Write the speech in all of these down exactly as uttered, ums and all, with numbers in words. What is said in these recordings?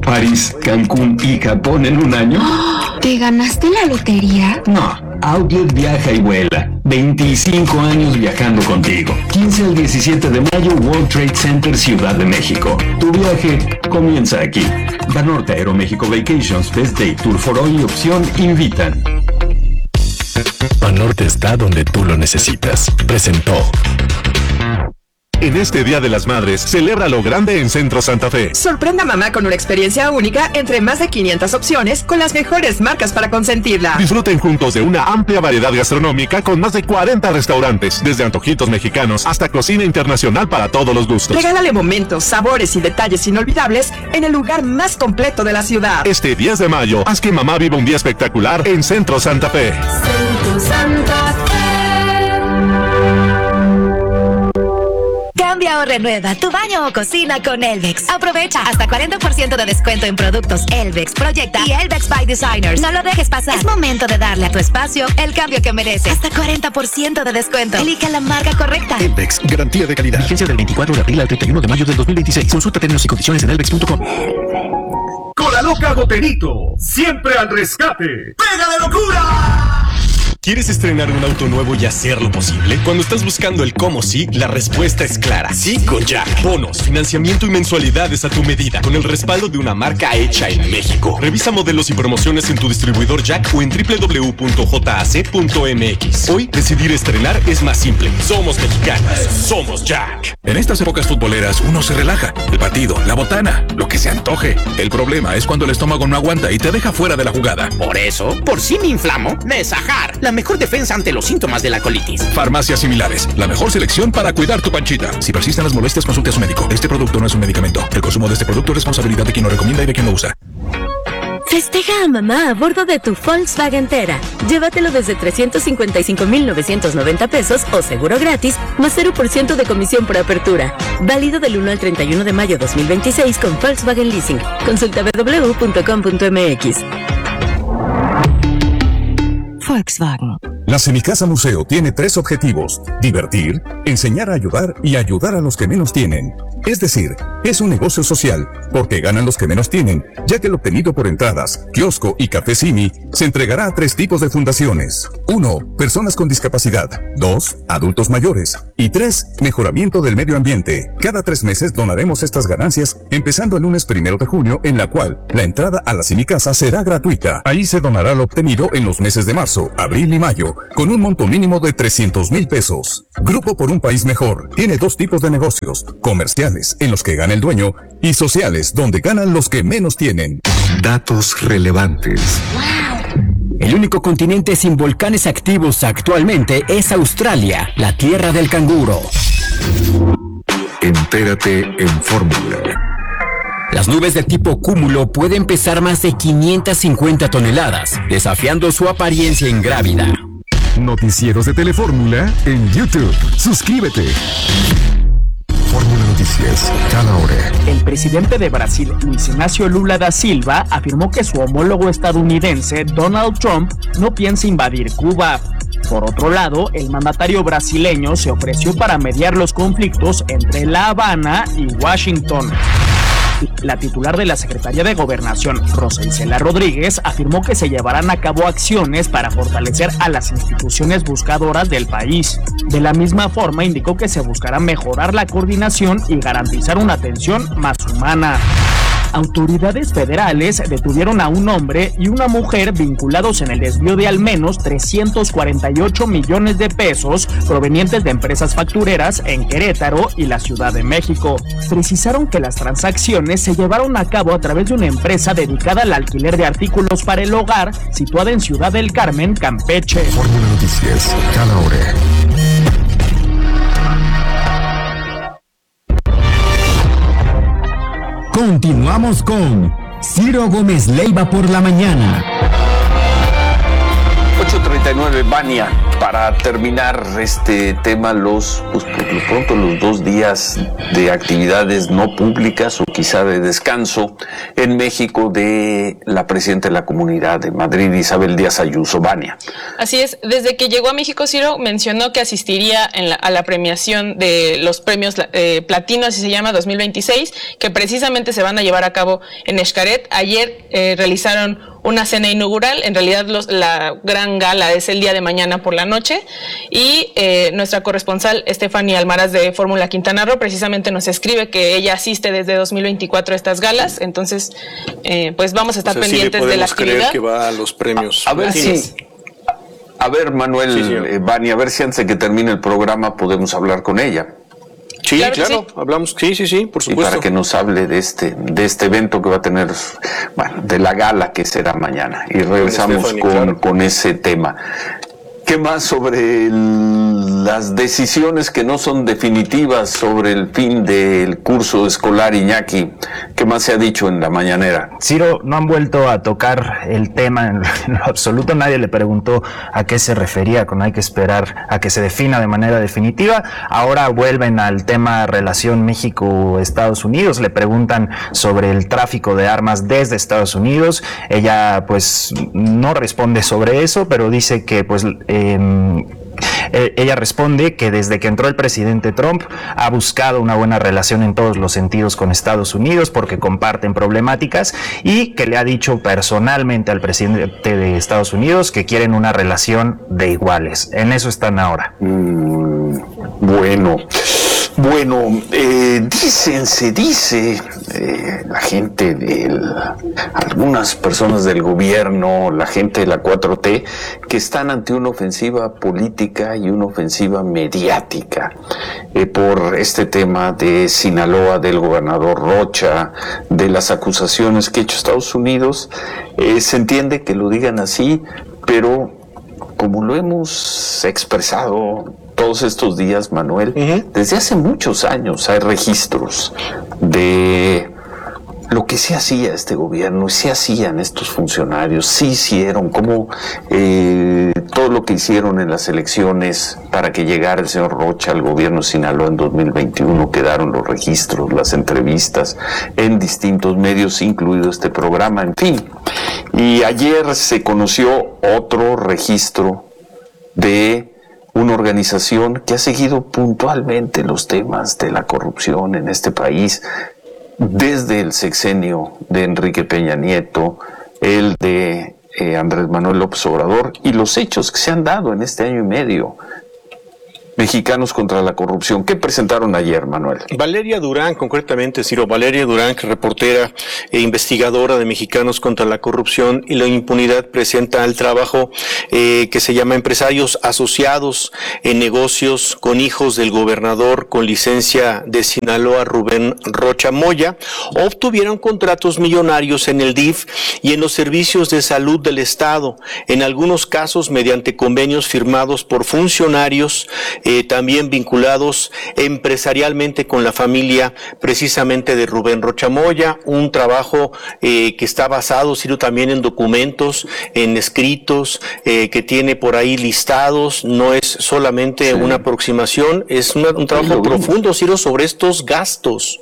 París, Cancún y Japón en un año? ¿Te ganaste la lotería? No, Outlet viaja y vuela. veinticinco años viajando contigo. quince al diecisiete de mayo, World Trade Center, Ciudad de México. Tu viaje comienza aquí. Banorte Aeroméxico Vacations, Best Day, Tour for Hoy y Opción invitan. Banorte está donde tú lo necesitas. Presentó. En este Día de las Madres, celebra lo grande en Centro Santa Fe. Sorprenda a mamá con una experiencia única entre más de quinientas opciones con las mejores marcas para consentirla. Disfruten juntos de una amplia variedad gastronómica con más de cuarenta restaurantes, desde antojitos mexicanos hasta cocina internacional para todos los gustos. Regálale momentos, sabores y detalles inolvidables en el lugar más completo de la ciudad. Este diez de mayo, haz que mamá viva un día espectacular en Centro Santa Fe. Centro Santa Fe. Cambia o renueva tu baño o cocina con Elvex. Aprovecha hasta cuarenta por ciento de descuento en productos Elvex, Proyecta y Elvex by Designers. No lo dejes pasar. Es momento de darle a tu espacio el cambio que merece. Hasta cuarenta por ciento de descuento. Elige la marca correcta. Elvex, garantía de calidad. Vigencia del veinticuatro de abril al treinta y uno de mayo del dos mil veintiséis. Consulta términos y condiciones en elvex punto com. Con la loca Goterito, siempre al rescate. ¡Pega de locura! ¿Quieres estrenar un auto nuevo y hacerlo posible? Cuando estás buscando el cómo sí, la respuesta es clara. Sí con Jack. Bonos, financiamiento y mensualidades a tu medida, con el respaldo de una marca hecha en México. Revisa modelos y promociones en tu distribuidor Jack o en doble u doble u doble u punto j a c punto m x. Hoy, decidir estrenar es más simple. Somos mexicanos. Somos Jack. En estas épocas futboleras, uno se relaja. El partido, la botana, lo que se antoje. El problema es cuando el estómago no aguanta y te deja fuera de la jugada. Por eso, por si me inflamo, Nesajar. La mejor defensa ante los síntomas de la colitis. Farmacias Similares, la mejor selección para cuidar tu panchita. Si persisten las molestias, consulte a su médico. Este producto no es un medicamento. El consumo de este producto es responsabilidad de quien lo recomienda y de quien lo usa. Festeja a mamá a bordo de tu Volkswagen Tera. Llévatelo desde trescientos cincuenta y cinco mil novecientos noventa pesos o seguro gratis, más cero por ciento de comisión por apertura. Válido del uno al treinta y uno de mayo dos mil veintiséis con Volkswagen Leasing. Consulta w w w punto com punto m x. Volkswagen. La Semicasa Museo tiene tres objetivos: divertir, enseñar a ayudar y ayudar a los que menos tienen. Es decir, es un negocio social, porque ganan los que menos tienen, ya que el obtenido por entradas, kiosco y café Simi se entregará a tres tipos de fundaciones. Uno, personas con discapacidad. Dos, adultos mayores. Y tres, mejoramiento del medio ambiente. Cada tres meses donaremos estas ganancias, empezando el lunes primero de junio, en la cual la entrada a la Semicasa será gratuita. Ahí se donará lo obtenido en los meses de marzo, abril y mayo, con un monto mínimo de trescientos mil pesos. Grupo por un País Mejor tiene dos tipos de negocios: comerciales, en los que gana el dueño, y sociales, donde ganan los que menos tienen. Datos relevantes. El único continente sin volcanes activos actualmente es Australia, la tierra del canguro. Entérate en Fórmula. Las nubes de tipo cúmulo pueden pesar más de quinientas cincuenta toneladas, desafiando su apariencia ingrávida. Noticieros de Telefórmula en YouTube. Suscríbete. Fórmula Noticias, cada hora. El presidente de Brasil, Luis Ignacio Lula da Silva, afirmó que su homólogo estadounidense, Donald Trump, no piensa invadir Cuba. Por otro lado, el mandatario brasileño se ofreció para mediar los conflictos entre La Habana y Washington. La titular de la Secretaría de Gobernación, Rosa Isela Rodríguez, afirmó que se llevarán a cabo acciones para fortalecer a las instituciones buscadoras del país. De la misma forma, indicó que se buscará mejorar la coordinación y garantizar una atención más humana. Autoridades federales detuvieron a un hombre y una mujer vinculados en el desvío de al menos trescientos cuarenta y ocho millones de pesos provenientes de empresas factureras en Querétaro y la Ciudad de México. Precisaron que las transacciones se llevaron a cabo a través de una empresa dedicada al alquiler de artículos para el hogar situada en Ciudad del Carmen, Campeche. Fórmula Noticias, cada hora. Continuamos con Ciro Gómez Leiva por la mañana. ocho treinta treinta y nueve, Vania, para terminar este tema, los pues por lo pronto los dos días de actividades no públicas o quizá de descanso en México de la presidenta de la Comunidad de Madrid, Isabel Díaz Ayuso. Vania. Así es, desde que llegó a México, Ciro mencionó que asistiría en la, a la premiación de los premios eh, Platino, así se llama, dos mil veintiséis, que precisamente se van a llevar a cabo en Xcaret. Ayer eh, realizaron una cena inaugural, en realidad los, la gran gala es el día de mañana por la noche, y eh, nuestra corresponsal Stephanie Almaraz de Fórmula Quintana Roo precisamente nos escribe que ella asiste desde dos mil veinticuatro a estas galas, entonces eh, pues vamos a estar o sea, pendientes sí de la actividad. Creer que va a los premios. A, a ver si... Sí. A ver, Manuel, sí, sí. Eh, Vania, a ver si antes de que termine el programa podemos hablar con ella. Sí, claro, claro sí. hablamos, sí, sí, sí, por supuesto. Y para que nos hable de este, de este evento que va a tener, bueno, de la gala que será mañana. Y regresamos con, con, claro. con ese tema. ¿Qué más sobre el, las decisiones que no son definitivas sobre el fin del curso escolar, Iñaki? ¿Qué más se ha dicho en la mañanera? Ciro, no han vuelto a tocar el tema en, en lo absoluto. Nadie le preguntó a qué se refería con hay que esperar a que se defina de manera definitiva. Ahora vuelven al tema relación México-Estados Unidos. Le preguntan sobre el tráfico de armas desde Estados Unidos. Ella pues no responde sobre eso, pero dice que pues... Eh, Eh, ella responde que desde que entró el presidente Trump ha buscado una buena relación en todos los sentidos con Estados Unidos porque comparten problemáticas y que le ha dicho personalmente al presidente de Estados Unidos que quieren una relación de iguales. En eso están ahora. Mm, bueno. Bueno, eh, dicen, se dice, eh, la gente de algunas personas del gobierno, la gente de la cuatro T, que están ante una ofensiva política y una ofensiva mediática eh, por este tema de Sinaloa, del gobernador Rocha, de las acusaciones que ha hecho Estados Unidos. Eh, se entiende que lo digan así, pero como lo hemos expresado todos estos días, Manuel, uh-huh. desde hace muchos años hay registros de lo que sí hacía este gobierno, sí hacían estos funcionarios, sí hicieron, como eh, todo lo que hicieron en las elecciones para que llegara el señor Rocha al gobierno de Sinaloa en dos mil veintiuno, quedaron los registros, las entrevistas en distintos medios, incluido este programa, en fin. Y ayer se conoció otro registro de una organización que ha seguido puntualmente los temas de la corrupción en este país desde el sexenio de Enrique Peña Nieto, el de eh, Andrés Manuel López Obrador y los hechos que se han dado en este año y medio. Mexicanos contra la corrupción. ¿Qué presentaron ayer, Manuel? Valeria Durán, concretamente, Ciro, Valeria Durán, que reportera e investigadora de Mexicanos contra la Corrupción y la Impunidad, presenta el trabajo eh, que se llama Empresarios Asociados en Negocios con Hijos del Gobernador con licencia de Sinaloa, Rubén Rocha Moya, obtuvieron contratos millonarios en el D I F y en los servicios de salud del Estado, en algunos casos mediante convenios firmados por funcionarios Eh, también vinculados empresarialmente con la familia precisamente de Rubén Rocha Moya, un trabajo eh, que está basado, Ciro, también en documentos, en escritos, eh, que tiene por ahí listados, no es solamente sí. una aproximación, es una, un trabajo profundo, Ciro, sobre estos gastos.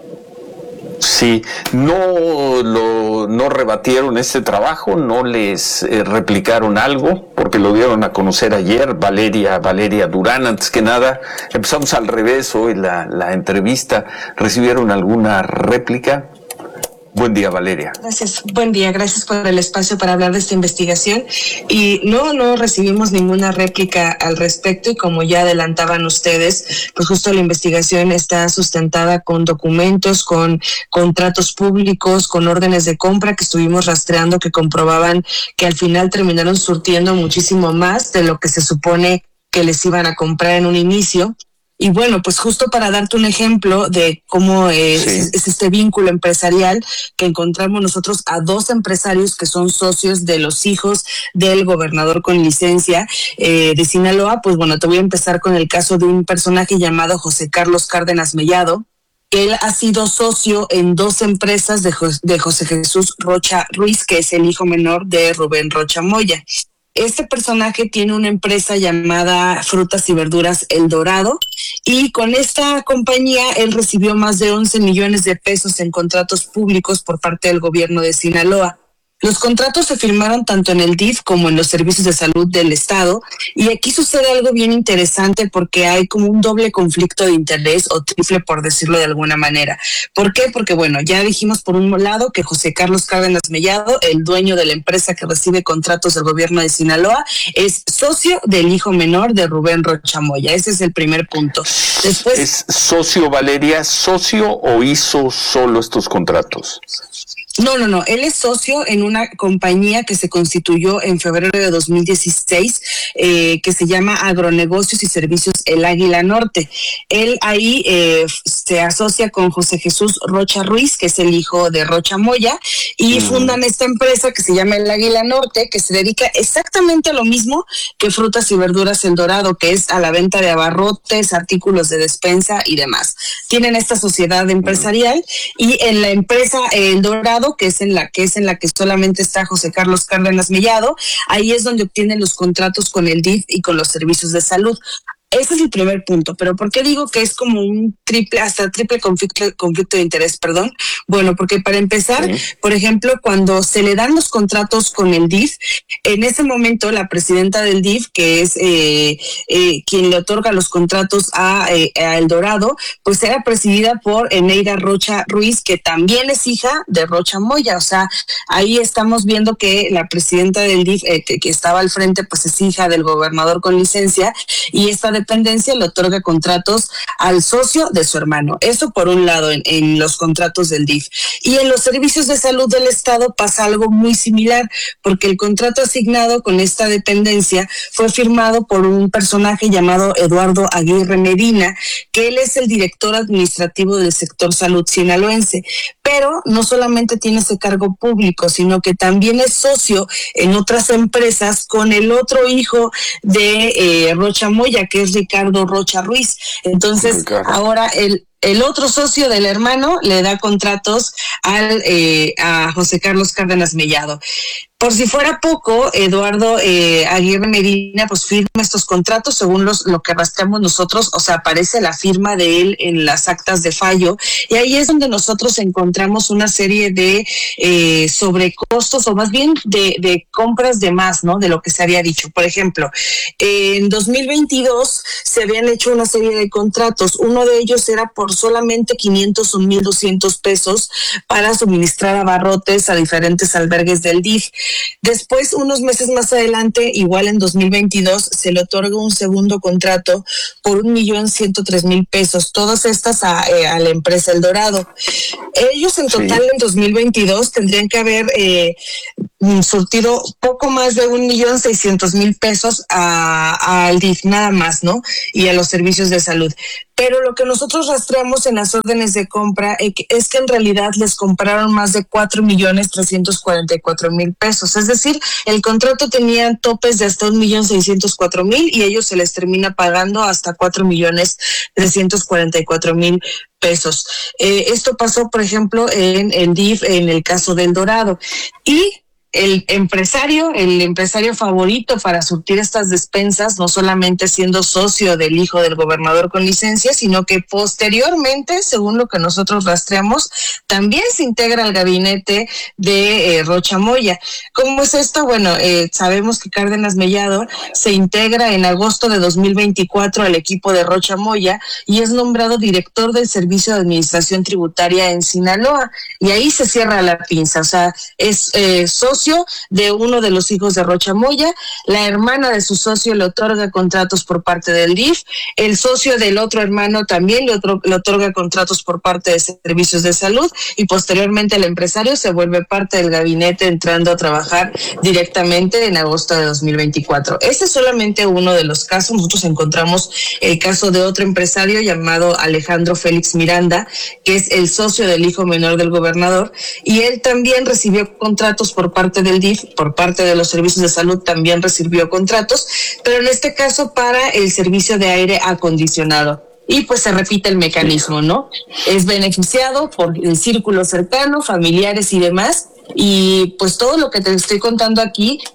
Sí, no lo no rebatieron este trabajo, no les eh, replicaron algo, porque lo dieron a conocer ayer. Valeria Valeria Durán, antes que nada, empezamos al revés hoy la, la entrevista. ¿Recibieron alguna réplica? Buen día, Valeria. Gracias, buen día, gracias por el espacio para hablar de esta investigación. Y no, no recibimos ninguna réplica al respecto y como ya adelantaban ustedes, pues justo la investigación está sustentada con documentos, con contratos públicos, con órdenes de compra que estuvimos rastreando que comprobaban que al final terminaron surtiendo muchísimo más de lo que se supone que les iban a comprar en un inicio. Y bueno, pues justo para darte un ejemplo de cómo es, sí. es este vínculo empresarial que encontramos nosotros a dos empresarios que son socios de los hijos del gobernador con licencia eh, de Sinaloa, pues bueno, te voy a empezar con el caso de un personaje llamado José Carlos Cárdenas Mellado. Él ha sido socio en dos empresas de, jo- de José Jesús Rocha Ruiz, que es el hijo menor de Rubén Rocha Moya. Este personaje tiene una empresa llamada Frutas y Verduras El Dorado, y con esta compañía él recibió más de once millones de pesos en contratos públicos por parte del gobierno de Sinaloa. Los contratos se firmaron tanto en el D I F como en los servicios de salud del estado, y aquí sucede algo bien interesante porque hay como un doble conflicto de interés, o triple por decirlo de alguna manera. ¿Por qué? Porque bueno, ya dijimos por un lado que José Carlos Cárdenas Mellado, el dueño de la empresa que recibe contratos del gobierno de Sinaloa, es socio del hijo menor de Rubén Rocha Moya. Ese es el primer punto. Después, ¿es socio, Valeria, socio o hizo solo estos contratos? No, no, no. Él es socio en una compañía que se constituyó en febrero de dos mil dieciséis, eh, que se llama Agronegocios y Servicios El Águila Norte. Él ahí eh, se asocia con José Jesús Rocha Ruiz, que es el hijo de Rocha Moya, y mm. fundan esta empresa que se llama El Águila Norte, que se dedica exactamente a lo mismo que Frutas y Verduras El Dorado, que es a la venta de abarrotes, artículos de despensa y demás. Tienen esta sociedad empresarial, y en la empresa El Dorado, que es en la que es en la que solamente está José Carlos Cárdenas Mellado, ahí es donde obtienen los contratos con el D I F y con los servicios de salud. Ese es el primer punto, pero ¿por qué digo que es como un triple, hasta triple conflicto, conflicto de interés, perdón? Bueno, porque para empezar, sí. por ejemplo, cuando se le dan los contratos con el D I F, en ese momento la presidenta del D I F, que es eh, eh, quien le otorga los contratos a, eh, a El Dorado, pues era presidida por Eneida Rocha Ruiz, que también es hija de Rocha Moya. O sea, ahí estamos viendo que la presidenta del D I F, eh, que, que estaba al frente, pues es hija del gobernador con licencia, y esta de dependencia le otorga contratos al socio de su hermano. Eso por un lado en, en los contratos del D I F. Y en los servicios de salud del estado pasa algo muy similar, porque el contrato asignado con esta dependencia fue firmado por un personaje llamado Eduardo Aguirre Medina, que él es el director administrativo del sector salud sinaloense. Pero no solamente tiene ese cargo público, sino que también es socio en otras empresas con el otro hijo de eh, Rocha Moya, que es Ricardo Rocha Ruiz. Entonces, Ricardo. ahora el El otro socio del hermano le da contratos al eh, a José Carlos Cárdenas Mellado. Por si fuera poco, Eduardo eh, Aguirre Medina pues firma estos contratos según los, lo que rastreamos nosotros, o sea, aparece la firma de él en las actas de fallo, y ahí es donde nosotros encontramos una serie de eh, sobrecostos, o más bien de, de compras de más, ¿no? De lo que se había dicho. Por ejemplo, eh, en dos mil veintidós se habían hecho una serie de contratos. Uno de ellos era por solamente quinientos o mil doscientos pesos para suministrar abarrotes a diferentes albergues del D I F. Después, unos meses más adelante, igual en dos mil veintidós, se le otorga un segundo contrato por un millón ciento tres mil pesos, todas estas a, eh, a la empresa El Dorado. Ellos en total sí. en dos mil veintidós tendrían que haber eh, surtido poco más de un millón seiscientos mil pesos a, al D I F, nada más, ¿no? Y a los servicios de salud. Pero lo que nosotros rastreamos en las órdenes de compra es que en realidad les compraron más de cuatro millones trescientos cuarenta y cuatro mil pesos. Es decir, el contrato tenía topes de hasta un millón seiscientos cuatro mil y ellos se les termina pagando hasta cuatro millones trescientos cuarenta y cuatro mil pesos. Eh, esto pasó, por ejemplo, en el D I F, en el caso del Dorado. Y el empresario, el empresario favorito para surtir estas despensas, no solamente siendo socio del hijo del gobernador con licencia, sino que posteriormente, según lo que nosotros rastreamos, también se integra al gabinete de eh, Rocha Moya. ¿Cómo es esto? Bueno, eh, sabemos que Cárdenas Mellado se integra en agosto de dos mil veinticuatro al equipo de Rocha Moya y es nombrado director del Servicio de Administración Tributaria en Sinaloa. Y ahí se cierra la pinza, o sea, es eh, socio de uno de los hijos de Rocha Moya, la hermana de su socio le otorga contratos por parte del D I F, el socio del otro hermano también le, otro, le otorga contratos por parte de servicios de salud y posteriormente el empresario se vuelve parte del gabinete entrando a trabajar directamente en agosto de dos mil veinticuatro. Ese es solamente uno de los casos. Nosotros encontramos el caso de otro empresario llamado Alejandro Félix Miranda, que es el socio del hijo menor del gobernador, y él también recibió contratos por parte del D I F, por parte de los servicios de salud también recibió contratos, pero en este caso para el servicio de aire acondicionado. Y pues se repite el mecanismo, ¿no? Es beneficiado por el círculo cercano, familiares y demás. Y pues todo lo que te estoy contando aquí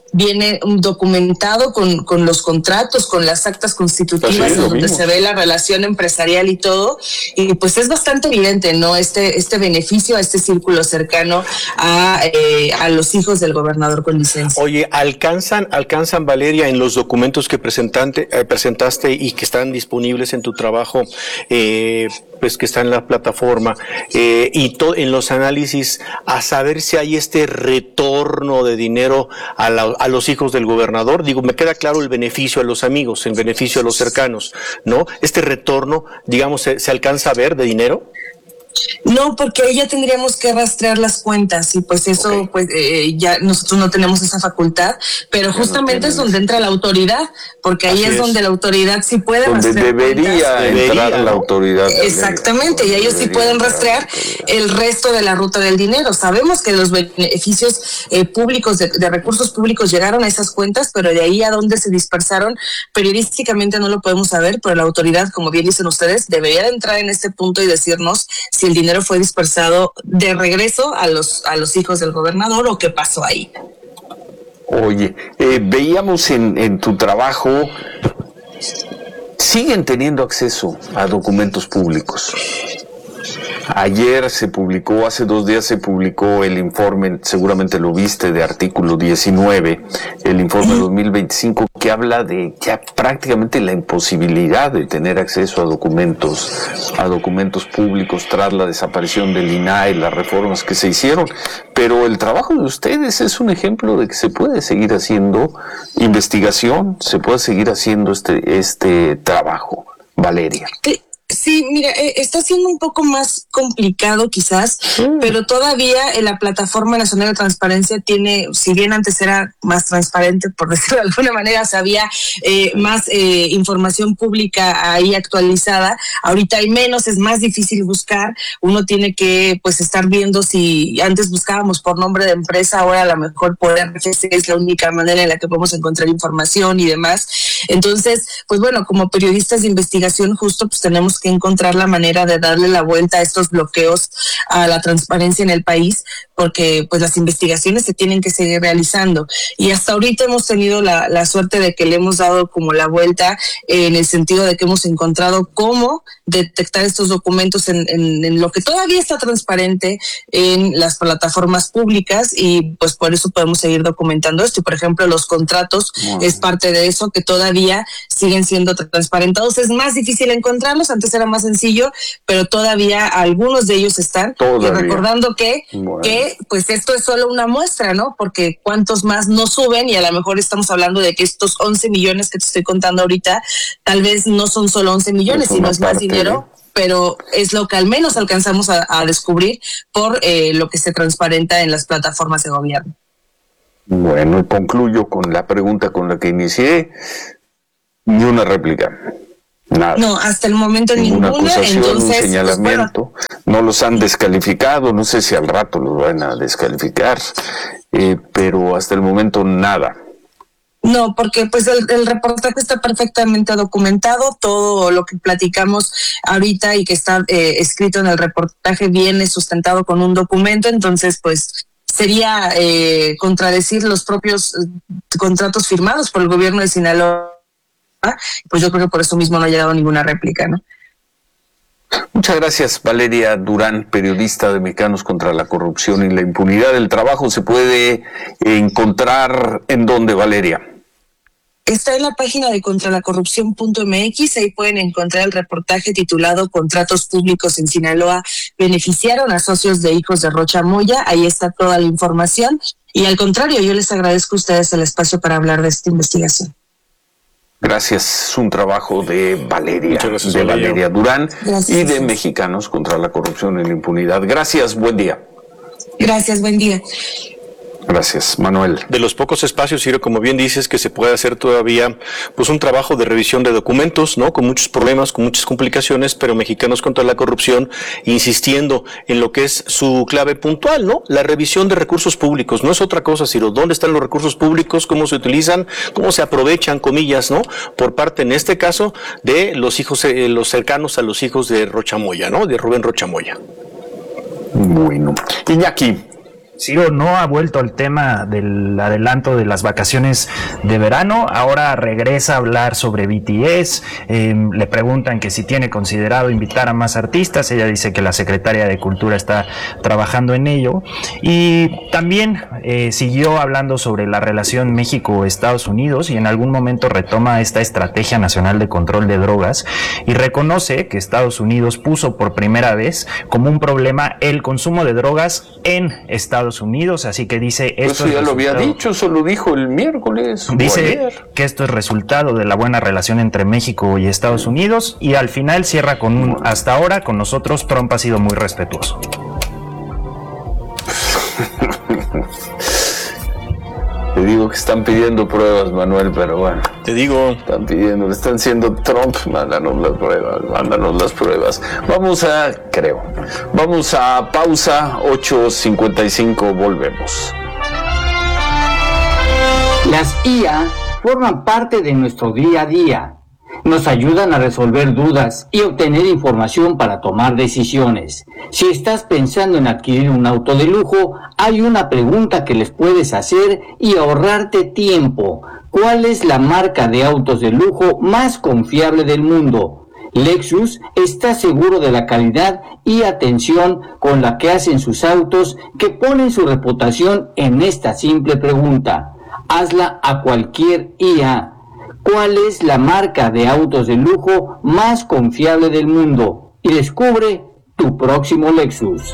viene documentado con, con los contratos, con las actas constitutivas, sí, donde se ve la relación empresarial y todo, y pues es bastante evidente, ¿no? Este, este beneficio a este círculo cercano a, eh, a los hijos del gobernador con licencia. Oye, ¿alcanzan, alcanzan Valeria, en los documentos que presentante, eh, presentaste y que están disponibles en tu trabajo, eh, pues que está en la plataforma, eh, y to, en los análisis, a saber si hay este retorno de dinero a, la, a los hijos del gobernador? Digo, me queda claro el beneficio a los amigos, el beneficio a los cercanos, ¿no? Este retorno, digamos, ¿se, se alcanza a ver de dinero? No, porque ahí ya tendríamos que rastrear las cuentas y pues eso, okay. pues eh, ya nosotros no tenemos esa facultad, pero ya justamente no es donde entra la autoridad, porque ahí es, es donde la autoridad sí puede donde rastrear debería cuentas. entrar Debería, la autoridad. Exactamente, y ellos sí pueden rastrear el resto de la ruta del dinero. Sabemos que los beneficios eh, públicos de, de recursos públicos llegaron a esas cuentas, pero de ahí a dónde se dispersaron periodísticamente no lo podemos saber, pero la autoridad, como bien dicen ustedes, debería de entrar en este punto y decirnos si el dinero fue dispersado de regreso a los a los hijos del gobernador o qué pasó ahí. Oye, eh, veíamos en, en tu trabajo, siguen teniendo acceso a documentos públicos. Ayer se publicó, hace dos días se publicó el informe, seguramente lo viste, de artículo diecinueve, el informe dos mil veinticinco, que habla de ya prácticamente la imposibilidad de tener acceso a documentos, a documentos públicos tras la desaparición del I N A H, las reformas que se hicieron. Pero el trabajo de ustedes es un ejemplo de que se puede seguir haciendo investigación, se puede seguir haciendo este, este trabajo. Valeria. Sí. Sí, mira, eh, está siendo un poco más complicado quizás, mm. pero todavía en la Plataforma Nacional de Transparencia tiene, si bien antes era más transparente, por decirlo de alguna manera, o sea, había eh, más eh, información pública ahí actualizada, ahorita hay menos, es más difícil buscar, uno tiene que pues estar viendo si antes buscábamos por nombre de empresa, ahora a lo mejor por R F C es la única manera en la que podemos encontrar información y demás. Entonces, pues bueno, como periodistas de investigación justo pues tenemos que encontrar la manera de darle la vuelta a estos bloqueos a la transparencia en el país, porque pues las investigaciones se tienen que seguir realizando. Y hasta ahorita hemos tenido la, la suerte de que le hemos dado como la vuelta eh, en el sentido de que hemos encontrado cómo detectar estos documentos en, en, en lo que todavía está transparente en las plataformas públicas, y pues por eso podemos seguir documentando esto. Y por ejemplo, los contratos wow. es parte de eso, que todavía siguen siendo transparentados. Es más difícil encontrarlos, antes era más sencillo, pero todavía algunos de ellos están. Todavía. Y recordando que, bueno. que pues esto es solo una muestra, ¿no? Porque cuántos más no suben, y a lo mejor estamos hablando de que estos once millones que te estoy contando ahorita, tal vez no son solo once millones, sino es más dinero, pero es lo que al menos alcanzamos a, a descubrir por eh, lo que se transparenta en las plataformas de gobierno. Bueno, y concluyo con la pregunta con la que inicié. Ni una réplica. Nada. No, hasta el momento ninguna. ninguna. Acusación, entonces, un señalamiento. Pues bueno. No los han descalificado, no sé si al rato los van a descalificar, eh, pero hasta el momento nada. No, porque pues el, el reportaje está perfectamente documentado, todo lo que platicamos ahorita y que está eh, escrito en el reportaje viene sustentado con un documento, entonces pues sería eh, contradecir los propios eh, contratos firmados por el gobierno de Sinaloa. Pues yo creo que por eso mismo no ha llegado ninguna réplica, ¿no? Muchas gracias, Valeria Durán, periodista de Mexicanos contra la Corrupción y la Impunidad. El trabajo se puede encontrar ¿en dónde, Valeria? Está en la página de contra la corrupción punto m x, ahí pueden encontrar el reportaje titulado Contratos Públicos en Sinaloa beneficiaron a socios de hijos de Rocha Moya, ahí está toda la información, y al contrario, yo les agradezco a ustedes el espacio para hablar de esta investigación. Gracias, es un trabajo de Valeria, gracias, de Valeria, Valeria Durán gracias. Y de Mexicanos contra la Corrupción y la Impunidad. Gracias, buen día. Gracias, buen día. Gracias, Manuel. De los pocos espacios, Ciro, como bien dices, que se puede hacer todavía pues un trabajo de revisión de documentos, ¿no? Con muchos problemas, con muchas complicaciones, pero Mexicanos contra la Corrupción insistiendo en lo que es su clave puntual, ¿no? La revisión de recursos públicos. No es otra cosa, Ciro. ¿Dónde están los recursos públicos? ¿Cómo se utilizan? ¿Cómo se aprovechan, comillas, ¿no? Por parte, en este caso, de los hijos, eh, los cercanos a los hijos de Rocha Moya, ¿no? De Rubén Rocha Moya. Bueno. Iñaki, Ciro no ha vuelto al tema del adelanto de las vacaciones de verano, ahora regresa a hablar sobre B T S, eh, le preguntan que si tiene considerado invitar a más artistas, ella dice que la secretaria de Cultura está trabajando en ello, y también eh, siguió hablando sobre la relación México-Estados Unidos y en algún momento retoma esta estrategia nacional de control de drogas y reconoce que Estados Unidos puso por primera vez como un problema el consumo de drogas en Estados Unidos, así que dice esto eso ya lo había dicho, eso lo dijo el miércoles. Dice que esto es resultado de la buena relación entre México y Estados Unidos y al final cierra con un hasta ahora con nosotros Trump ha sido muy respetuoso. Te digo que están pidiendo pruebas, Manuel, pero bueno. Te digo. Están pidiendo, le están diciendo Trump, mándanos las pruebas, mándanos las pruebas. Vamos a, creo, vamos a pausa, ocho cincuenta y cinco, volvemos. Las I A forman parte de nuestro día a día. Nos ayudan a resolver dudas y obtener información para tomar decisiones. Si estás pensando en adquirir un auto de lujo, hay una pregunta que les puedes hacer y ahorrarte tiempo. ¿Cuál es la marca de autos de lujo más confiable del mundo? Lexus está seguro de la calidad y atención con la que hacen sus autos, que ponen su reputación en esta simple pregunta. Hazla a cualquier I A. ¿Cuál es la marca de autos de lujo más confiable del mundo? Y descubre tu próximo Lexus.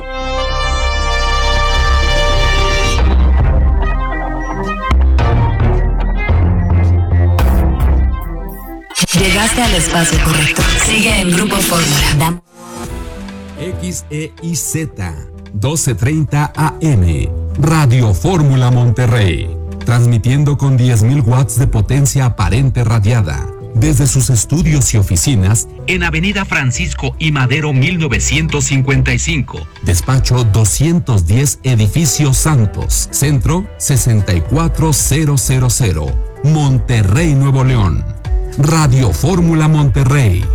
Llegaste al espacio correcto. Sigue en Grupo Fórmula. X E I Z doce treinta A M Radio Fórmula Monterrey. Transmitiendo con diez mil watts de potencia aparente radiada desde sus estudios y oficinas en Avenida Francisco I. Madero mil novecientos cincuenta y cinco, despacho doscientos diez, Edificio Santos, Centro sesenta y cuatro mil, Monterrey, Nuevo León. Radio Fórmula Monterrey.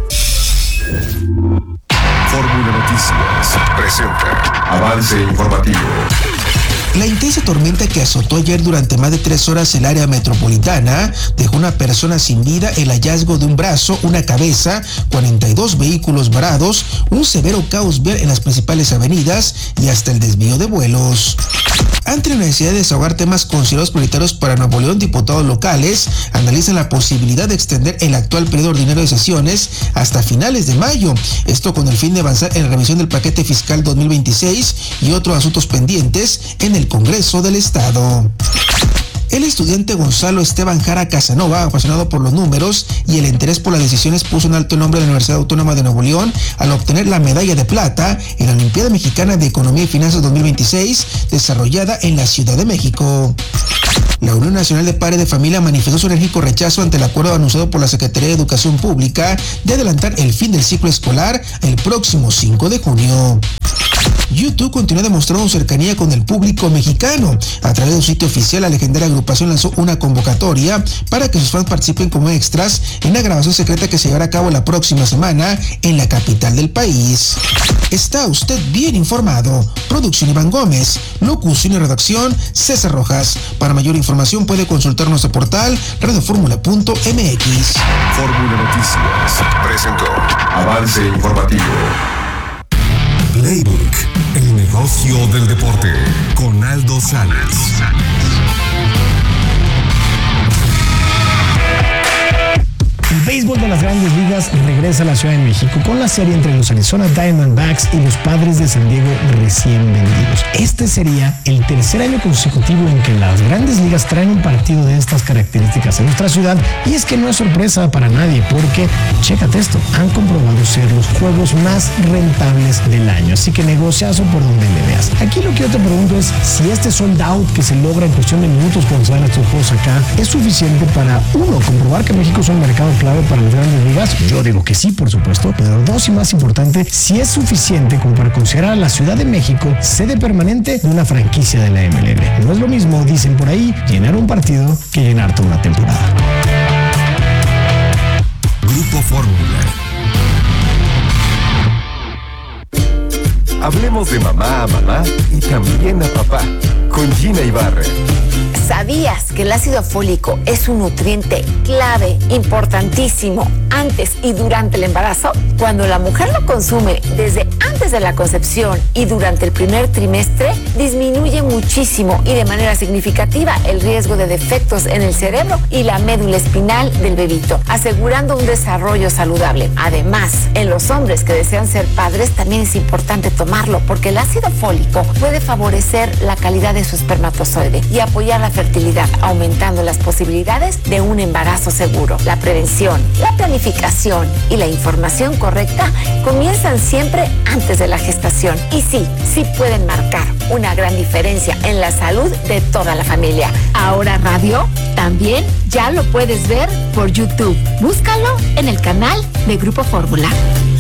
Fórmula Noticias presenta avance informativo. La intensa tormenta que azotó ayer durante más de tres horas el área metropolitana dejó una persona sin vida, el hallazgo de un brazo, una cabeza, cuarenta y dos vehículos varados, un severo caos vial en las principales avenidas y hasta el desvío de vuelos. Ante la necesidad de desahogar temas considerados prioritarios para Nuevo León, diputados locales analizan la posibilidad de extender el actual periodo ordinario de sesiones hasta finales de mayo. Esto con el fin de avanzar en la revisión del paquete fiscal dos mil veintiséis y otros asuntos pendientes en el Congreso del Estado. El estudiante Gonzalo Esteban Jara Casanova, apasionado por los números y el interés por las decisiones, puso en alto el nombre de la Universidad Autónoma de Nuevo León al obtener la medalla de plata en la Olimpiada Mexicana de Economía y Finanzas dos mil veintiséis, desarrollada en la Ciudad de México. La Unión Nacional de Padres de Familia manifestó su enérgico rechazo ante el acuerdo anunciado por la Secretaría de Educación Pública de adelantar el fin del ciclo escolar el próximo cinco de junio. YouTube continúa demostrando su cercanía con el público mexicano. A través de su sitio oficial, la legendaria agrupación lanzó una convocatoria para que sus fans participen como extras en una grabación secreta que se llevará a cabo la próxima semana en la capital del país. Está usted bien informado. Producción Iván Gómez, locución y redacción César Rojas. Para mayor información puede consultar nuestro portal radioformula punto m x. Fórmula Noticias presentó avance informativo. Playbook, el negocio del deporte, con Aldo Salas. El béisbol de las Grandes Ligas regresa a la Ciudad de México con la serie entre los Arizona Diamondbacks y los Padres de San Diego recién vendidos. Este sería el tercer año consecutivo en que las Grandes Ligas traen un partido de estas características en nuestra ciudad, y es que no es sorpresa para nadie porque, chécate esto, han comprobado ser los juegos más rentables del año, así que negociazo por donde le veas. Aquí lo que yo te pregunto es si este sold out que se logra en cuestión de minutos cuando se dan estos juegos acá es suficiente para, uno, comprobar que México es un mercado clave para las Grandes Ligas. Yo digo que sí, por supuesto, pero dos, y más importante, si es suficiente como para considerar a la Ciudad de México sede permanente de una franquicia de la M L B. No es lo mismo, dicen por ahí, llenar un partido que llenar toda una temporada. Grupo Fórmula. Hablemos de mamá a mamá y también a papá con Gina Ibarra. ¿Sabías que el ácido fólico es un nutriente clave, importantísimo, antes y durante el embarazo? Cuando la mujer lo consume desde antes de la concepción y durante el primer trimestre, disminuye muchísimo y de manera significativa el riesgo de defectos en el cerebro y la médula espinal del bebito, asegurando un desarrollo saludable. Además, en los hombres que desean ser padres también es importante tomarlo porque el ácido fólico puede favorecer la calidad de su espermatozoide y apoyar la fertilidad, aumentando las posibilidades de un embarazo seguro. La prevención, la planificación y la información correcta comienzan siempre antes de la gestación. Y sí, sí pueden marcar una gran diferencia en la salud de toda la familia. Ahora Radio también ya lo puedes ver por YouTube. Búscalo en el canal de Grupo Fórmula.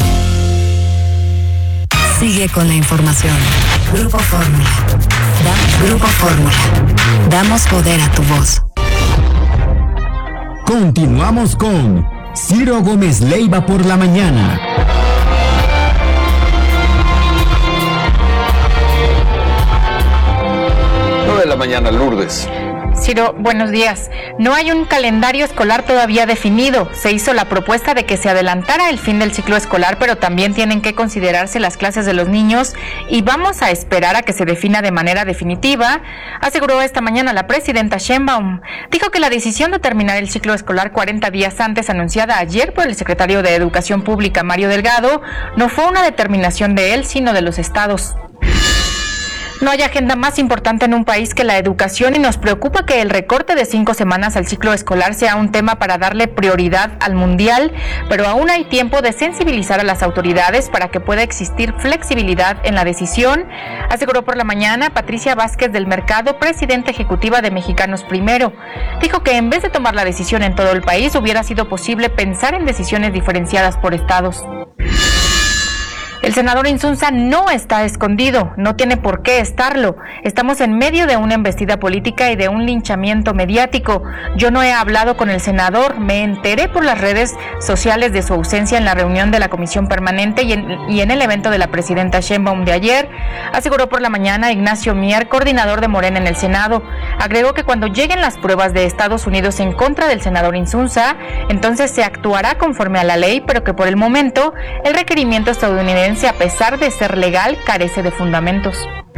Sigue con la información. Grupo Fórmula. Da- Grupo Fórmula. Damos poder a tu voz. Continuamos con Ciro Gómez Leiva por la mañana. nueve de la mañana, Lourdes. Ciro, buenos días. No hay un calendario escolar todavía definido. Se hizo la propuesta de que se adelantara el fin del ciclo escolar, pero también tienen que considerarse las clases de los niños y vamos a esperar a que se defina de manera definitiva, aseguró esta mañana la presidenta Sheinbaum. Dijo que la decisión de terminar el ciclo escolar cuarenta días antes, anunciada ayer por el secretario de Educación Pública, Mario Delgado, no fue una determinación de él, sino de los estados. No hay agenda más importante en un país que la educación y nos preocupa que el recorte de cinco semanas al ciclo escolar sea un tema para darle prioridad al mundial, pero aún hay tiempo de sensibilizar a las autoridades para que pueda existir flexibilidad en la decisión, aseguró por la mañana Patricia Vázquez del Mercado, presidenta ejecutiva de Mexicanos Primero. Dijo que en vez de tomar la decisión en todo el país, hubiera sido posible pensar en decisiones diferenciadas por estados. El senador Insunza no está escondido, no tiene por qué estarlo. Estamos en medio de una embestida política y de un linchamiento mediático. Yo no he hablado con el senador, me enteré por las redes sociales de su ausencia en la reunión de la Comisión Permanente y en, y en el evento de la presidenta Sheinbaum de ayer, aseguró por la mañana Ignacio Mier, coordinador de Morena en el Senado. Agregó que cuando lleguen las pruebas de Estados Unidos en contra del senador Insunza, entonces se actuará conforme a la ley, pero que por el momento el requerimiento estadounidense, a pesar de ser legal, carece de fundamentos.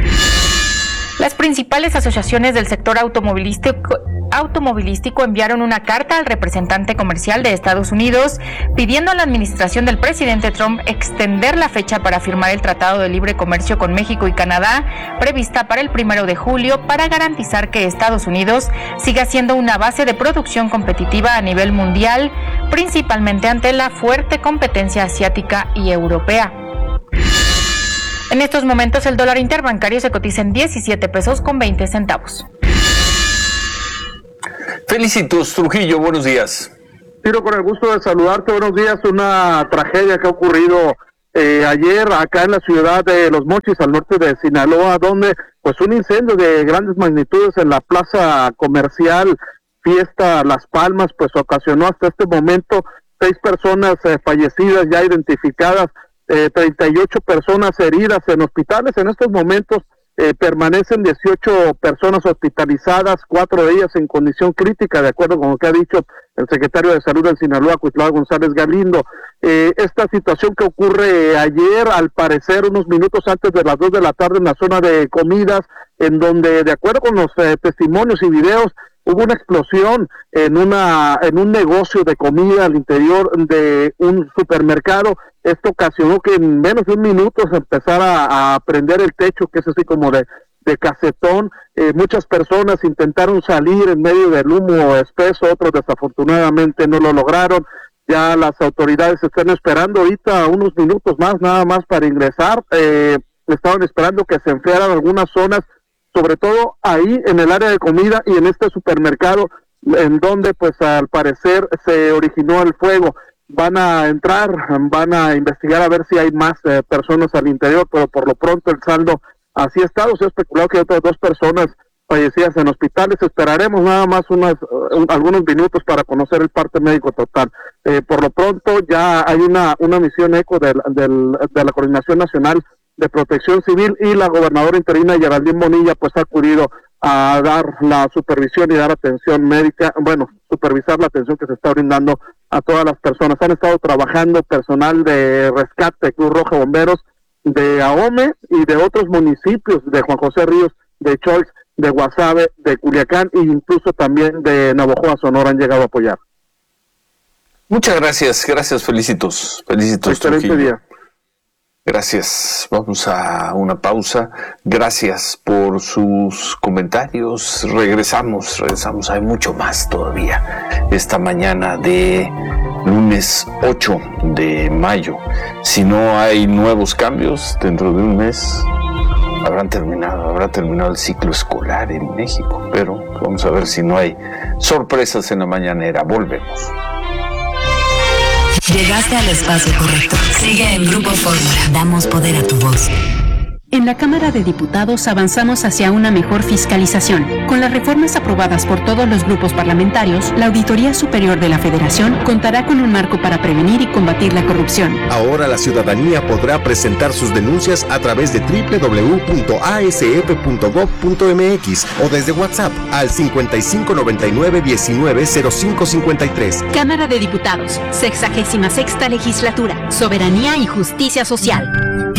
Las principales asociaciones del sector automovilístico, automovilístico enviaron una carta al representante comercial de Estados Unidos pidiendo a la administración del presidente Trump extender la fecha para firmar el Tratado de Libre Comercio con México y Canadá, prevista para el primero de julio, para garantizar que Estados Unidos siga siendo una base de producción competitiva a nivel mundial, principalmente ante la fuerte competencia asiática y europea. En estos momentos el dólar interbancario se cotiza en diecisiete pesos con veinte centavos. Felicitos, Trujillo, buenos días. Tiro con el gusto de saludarte, buenos días. Una tragedia que ha ocurrido eh, ayer acá en la ciudad de Los Mochis, al norte de Sinaloa, donde pues un incendio de grandes magnitudes en la plaza comercial Fiesta Las Palmas pues ocasionó hasta este momento seis personas eh, fallecidas ya identificadas, Eh, treinta y ocho personas heridas en hospitales. En estos momentos eh, permanecen dieciocho personas hospitalizadas, cuatro de ellas en condición crítica, de acuerdo con lo que ha dicho el secretario de Salud del Sinaloa, Cuitlao González Galindo. Eh, esta situación que ocurre ayer, al parecer unos minutos antes de las dos de la tarde en la zona de comidas, en donde, de acuerdo con los eh, testimonios y videos, hubo una explosión en una en un negocio de comida al interior de un supermercado. Esto ocasionó que en menos de un minuto se empezara a prender el techo, que es así como de, de casetón. Eh, muchas personas intentaron salir en medio del humo espeso, otros desafortunadamente no lo lograron. Ya las autoridades están esperando ahorita unos minutos más, nada más para ingresar. Eh, estaban esperando que se enfriaran algunas zonas, sobre todo ahí en el área de comida y en este supermercado, en donde pues al parecer se originó el fuego. Van a entrar, van a investigar a ver si hay más eh, personas al interior, pero por lo pronto el saldo así ha estado. Se ha especulado que hay otras dos personas fallecidas en hospitales. Esperaremos nada más unas, uh, algunos minutos para conocer el parte médico total. Eh, por lo pronto ya hay una, una misión ECO del, del, de la Coordinación Nacional de Protección Civil, y la gobernadora interina Geraldine Bonilla pues ha acudido a dar la supervisión y dar atención médica, bueno, supervisar la atención que se está brindando a todas las personas. Han estado trabajando personal de rescate, Cruz Roja, bomberos de Ahome y de otros municipios, de Juan José Ríos, de Choix, de Guasave, de Culiacán e incluso también de Navojoa, Sonora, han llegado a apoyar. Muchas gracias, gracias, felicitos, felicitos. Excelente Trujillo. día. Gracias, vamos a una pausa. Gracias por sus comentarios. Regresamos, regresamos. Hay mucho más todavía esta mañana de lunes ocho de mayo. Si no hay nuevos cambios dentro de un mes, habrán terminado, habrá terminado el ciclo escolar en México. Pero vamos a ver si no hay sorpresas en la mañanera. Volvemos. Llegaste al espacio correcto. Sigue en Grupo Fórmula. Damos poder a tu voz. En la Cámara de Diputados avanzamos hacia una mejor fiscalización. Con las reformas aprobadas por todos los grupos parlamentarios, la Auditoría Superior de la Federación contará con un marco para prevenir y combatir la corrupción. Ahora la ciudadanía podrá presentar sus denuncias a través de doble u doble u doble u punto a s f punto gov punto m x o desde WhatsApp al cincuenta y cinco noventa y nueve diecinueve cero cinco cincuenta y tres. Cámara de Diputados, sexagésima sexta legislatura, soberanía y justicia social.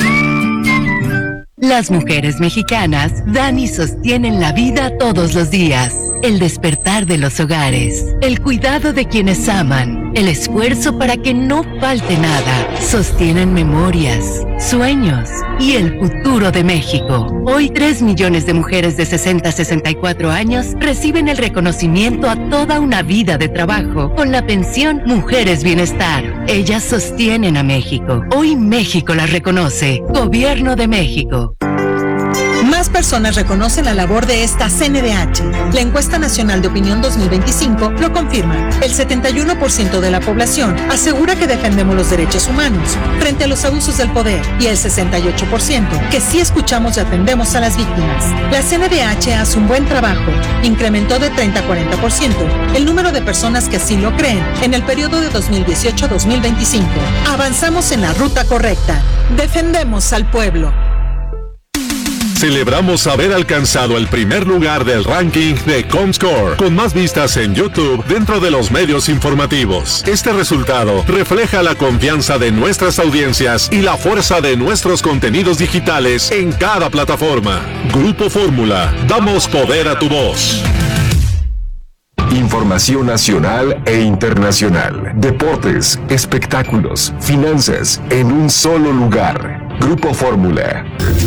Las mujeres mexicanas dan y sostienen la vida todos los días. El despertar de los hogares, el cuidado de quienes aman, el esfuerzo para que no falte nada, sostienen memorias, sueños y el futuro de México. Hoy tres millones de mujeres de sesenta a sesenta y cuatro años reciben el reconocimiento a toda una vida de trabajo con la pensión Mujeres Bienestar. Ellas sostienen a México. Hoy México las reconoce. Gobierno de México. Más personas reconocen la labor de esta C N D H. La encuesta nacional de opinión dos mil veinticinco lo confirma. El setenta y uno por ciento de la población asegura que defendemos los derechos humanos frente a los abusos del poder y el sesenta y ocho por ciento que sí escuchamos y atendemos a las víctimas. La C N D H hace un buen trabajo. Incrementó de treinta a cuarenta por ciento el número de personas que así lo creen en el periodo de dos mil dieciocho a dos mil veinticinco. Avanzamos en la ruta correcta. Defendemos al pueblo. Celebramos haber alcanzado el primer lugar del ranking de Comscore, con más vistas en YouTube dentro de los medios informativos. Este resultado refleja la confianza de nuestras audiencias y la fuerza de nuestros contenidos digitales en cada plataforma. Grupo Fórmula, damos poder a tu voz. Información nacional e internacional, deportes, espectáculos, finanzas, en un solo lugar. Grupo Fórmula.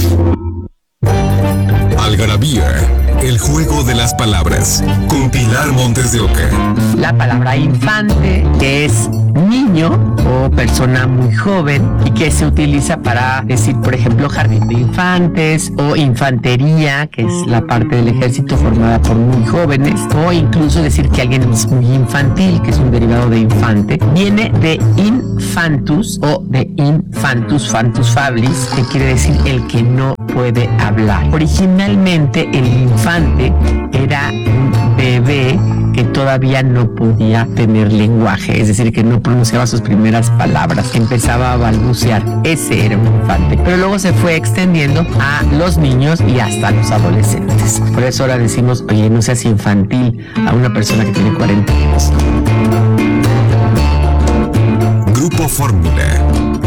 Algarabía, el juego de las palabras, con Pilar Montes de Oca. La palabra infante, que es niño o persona muy joven y que se utiliza para decir, por ejemplo, jardín de infantes o infantería, que es la parte del ejército formada por muy jóvenes, o incluso decir que alguien es muy infantil, que es un derivado de infante. Viene de infantus o de infantus, fantus fablis, que quiere decir el que no puede hablar. Originalmente el infante era un bebé que todavía no podía tener lenguaje, es decir, que no pronunciaba sus primeras palabras, empezaba a balbucear. Ese era un infante. Pero luego se fue extendiendo a los niños y hasta a los adolescentes. Por eso ahora decimos, oye, no seas infantil a una persona que tiene cuarenta años. Grupo Fórmula.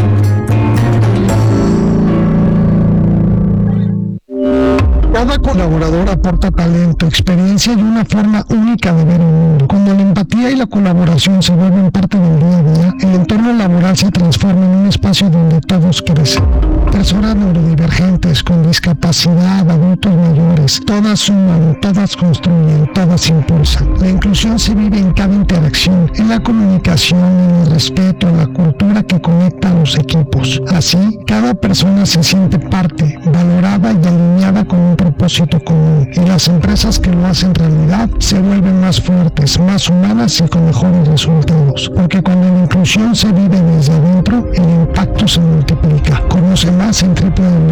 Cada colaborador aporta talento, experiencia y una forma única de ver el mundo. Cuando la empatía y la colaboración se vuelven parte del día a día, el entorno laboral se transforma en un espacio donde todos crecen. Personas neurodivergentes, con discapacidad, adultos mayores, todas suman, todas construyen, todas impulsan. La inclusión se vive en cada interacción, en la comunicación, en el respeto, en la cultura que conecta a los equipos. Así, cada persona se siente parte, valorada y alineada con un propósito común, y las empresas que lo hacen realidad se vuelven más fuertes, más humanas y con mejores resultados, porque cuando la inclusión se vive desde adentro, el impacto se multiplica. Conoce más en doble u doble u doble u